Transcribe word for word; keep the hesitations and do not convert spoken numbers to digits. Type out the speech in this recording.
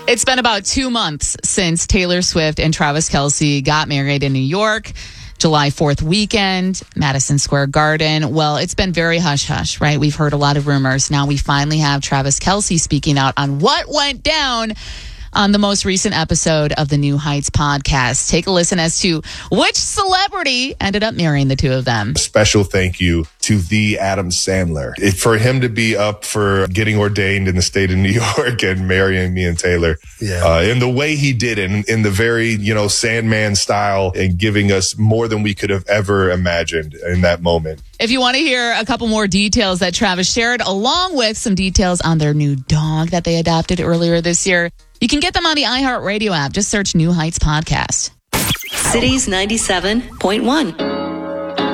It's been about two months since Taylor Swift and Travis Kelce got married in New York. July fourth weekend, Madison Square Garden. Well, it's been very hush-hush, right? We've heard a lot of rumors. Now we finally have Travis Kelce speaking out on what went down on the most recent episode of the New Heights podcast. Take a listen as to which celebrity ended up marrying the two of them. A special thank you to the Adam Sandler. It, for him to be up for getting ordained in the state of New York and marrying me and Taylor. Yeah. Uh, in the way he did it, in, in the very, you know, Sandman style, and giving us more than we could have ever imagined in that moment. If you want to hear a couple more details that Travis shared, along with some details on their new dog that they adopted earlier this year, you can get them on the iHeartRadio app. Just search New Heights Podcast. Cities ninety-seven point one.